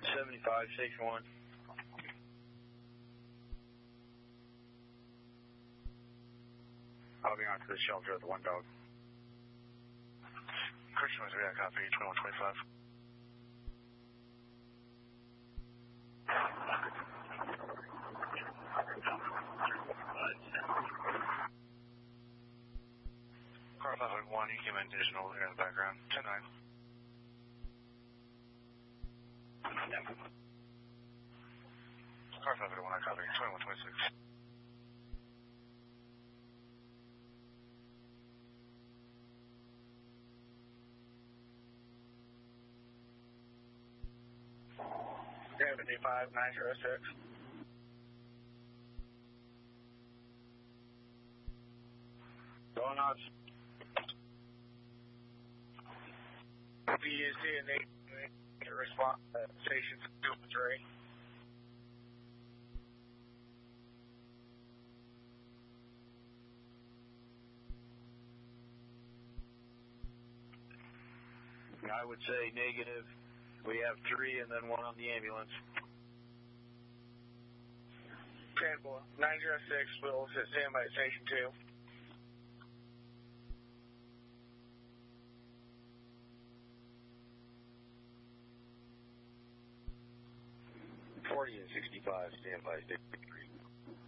75, Station 1. I'll be on to the shelter at the one dog. Christian was react copy 2125. Car 501, you came in additional here in the background. 10-9. Car 501, I copy 2126. Gravity 5906. Going on. PUC and they respond stations 2 and 3. I would say negative. We have 3 and then 1 on the ambulance. 906 will sit standby at Station 2. And 65, standby station.